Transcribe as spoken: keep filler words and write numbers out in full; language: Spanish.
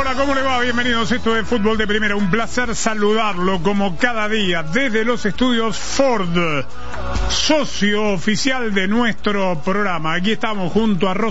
Hola, ¿cómo le va? Bienvenidos, esto es Fútbol de Primera. Un placer saludarlo como cada día desde los estudios Ford, socio oficial de nuestro programa. Aquí estamos junto a Rosa